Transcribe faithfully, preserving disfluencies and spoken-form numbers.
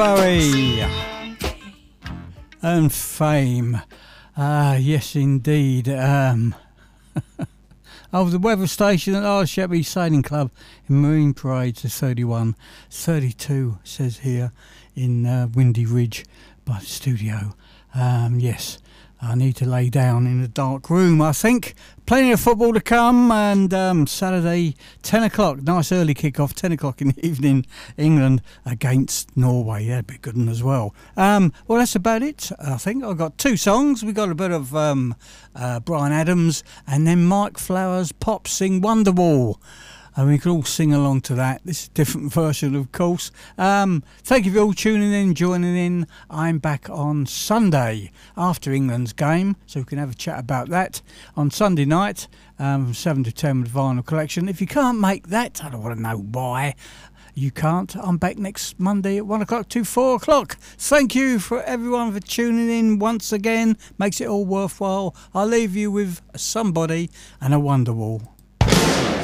Bowie and Fame. Ah, yes, indeed. Um, oh, the weather station at Isle Sheppey Sailing Club in Marine Parade to thirty-one, thirty-two says here in uh, Windy Ridge by the studio. Um, yes, I need to lay down in a dark room, I think. Plenty of football to come, and um, Saturday, ten o'clock, nice early kick-off, ten o'clock in the evening, England against Norway. That'd be a good one as well. Um, well, that's about it, I think. I've got two songs. We've got a bit of um, uh, Bryan Adams, and then Mike Flowers Pop sing Wonderwall. And we can all sing along to that. This is a different version, of course. Um, thank you for all tuning in, joining in. I'm back on Sunday after England's game, so we can have a chat about that on Sunday night um, from seven to ten with Vinyl Collection. If you can't make that, I don't want to know why you can't. I'm back next Monday at one o'clock to four o'clock. Thank you for everyone for tuning in once again. Makes it all worthwhile. I'll leave you with Somebody and a Wonderwall.